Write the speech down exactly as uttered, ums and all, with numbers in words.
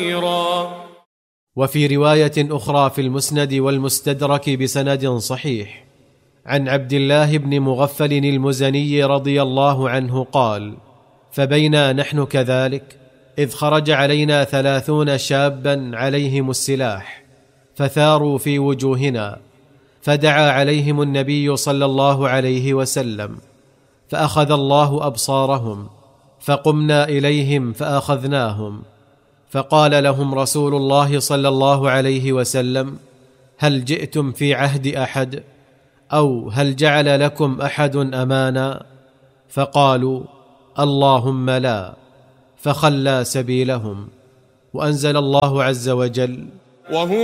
وفي رواية أخرى في المسند والمستدرك بسند صحيح عن عبد الله بن مغفل المزني رضي الله عنه قال: فبينا نحن كذلك إذ خرج علينا ثلاثون شابا عليهم السلاح فثاروا في وجوهنا، فدعا عليهم النبي صلى الله عليه وسلم، فأخذ الله أبصارهم، فقمنا إليهم فأخذناهم، فقال لهم رسول الله صلى الله عليه وسلم: هل جئتم في عهد أحد؟ أو هل جعل لكم أحد أمانا؟ فقالوا: اللهم لا، فخلى سبيلهم، وأنزل الله عز وجل: